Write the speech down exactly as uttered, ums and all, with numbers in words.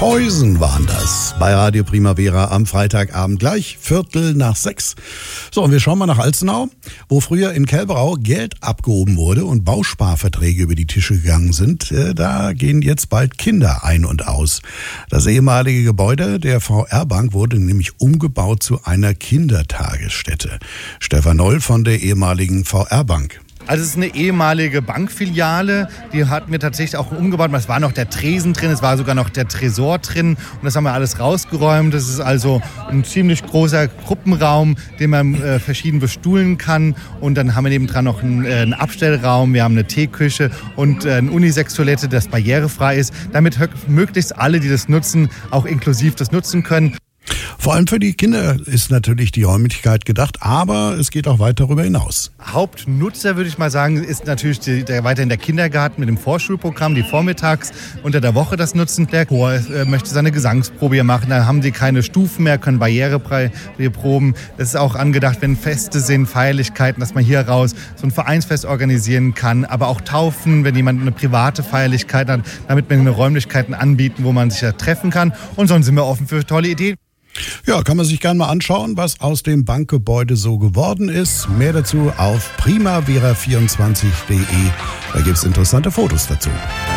Poison waren das bei Radio Primavera am Freitagabend gleich Viertel nach sechs. So, und wir schauen mal nach Alzenau, wo früher in Kelberau Geld abgehoben wurde und Bausparverträge über die Tische gegangen sind. Da gehen jetzt bald Kinder ein und aus. Das ehemalige Gebäude der V R-Bank wurde nämlich umgebaut zu einer Kindertagesstätte. Stefan Noll von der ehemaligen V R-Bank. Also es ist eine ehemalige Bankfiliale, die hatten wir tatsächlich auch umgebaut. Es war noch der Tresen drin, es war sogar noch der Tresor drin und das haben wir alles rausgeräumt. Das ist also ein ziemlich großer Gruppenraum, den man äh, verschieden bestuhlen kann. Und dann haben wir nebendran noch einen, äh, einen Abstellraum, wir haben eine Teeküche und äh, eine Unisex-Toilette, das barrierefrei ist, damit möglichst alle, die das nutzen, auch inklusiv das nutzen können. Vor allem für die Kinder ist natürlich die Räumlichkeit gedacht, aber es geht auch weit darüber hinaus. Hauptnutzer, würde ich mal sagen, ist natürlich die, der, weiterhin der Kindergarten mit dem Vorschulprogramm, die vormittags unter der Woche das nutzen. Der Chor äh, möchte seine Gesangsprobe hier machen, dann haben die keine Stufen mehr, können barrierefrei proben. Das ist auch angedacht, wenn Feste sind, Feierlichkeiten, dass man hier raus so ein Vereinsfest organisieren kann, aber auch Taufen, wenn jemand eine private Feierlichkeit hat, damit wir eine Räumlichkeiten anbieten, wo man sich ja treffen kann. Und sonst sind wir offen für tolle Ideen. Ja, kann man sich gerne mal anschauen, was aus dem Bankgebäude so geworden ist. Mehr dazu auf primavera vierundzwanzig punkt de. Da gibt es interessante Fotos dazu.